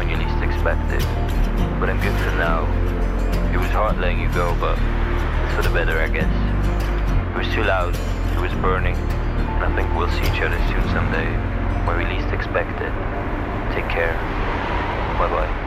when you least expect it. But I'm good for now. It was hard letting you go, but it's for the better, I guess. It was too loud, it was burning, and I think we'll see each other soon someday, where we least expect it. Take care. Bye-bye.